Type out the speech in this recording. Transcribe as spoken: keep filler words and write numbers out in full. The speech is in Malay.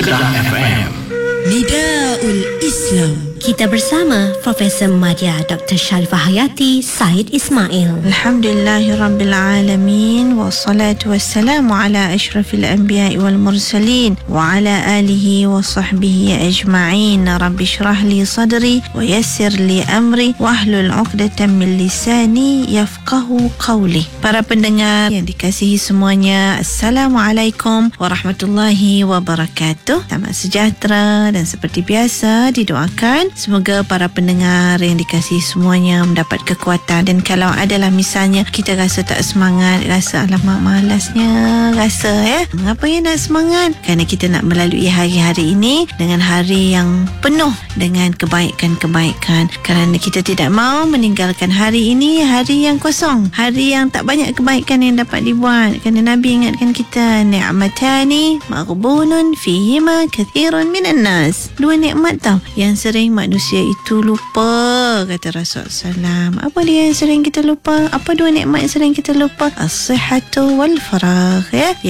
Kedah F M. Nidaul Islam. Kita bersama Profesor Madya Doktor Sharifah Hayati Said Ismail. Alhamdulillahirrabbilalamin. Wassalatu wassalamu ala ashrafil anbiya'i wal mursalin wa ala alihi wa sahbihi ajma'in. Rabbi syrah li sadri wa yassir li amri wahlul uqdatan min lisani yafqahu qawli. Para pendengar yang dikasihi semuanya, Assalamualaikum warahmatullahi wabarakatuh. Selamat sejahtera, dan seperti biasa didoakan semoga para pendengar yang dikasihi semuanya mendapat kekuatan. Dan kalau adalah misalnya kita rasa tak semangat, rasa alamak malasnya, rasa ya, mengapa ya nak semangat? Kerana kita nak melalui hari-hari ini dengan hari yang penuh dengan kebaikan-kebaikan. Kerana kita tidak mahu meninggalkan hari ini hari yang kosong, hari yang tak banyak kebaikan yang dapat dibuat. Kerana Nabi ingatkan kita, ni'matani maghbunun fihima kathirun minan nas. Dua nikmat tau yang sering manusia itu lupa, kata Rasulullah sallallahu alaihi wasallam. Apa dia yang sering kita lupa? Apa dua nikmat yang sering kita lupa? As-sihhatu wal faragh, ya,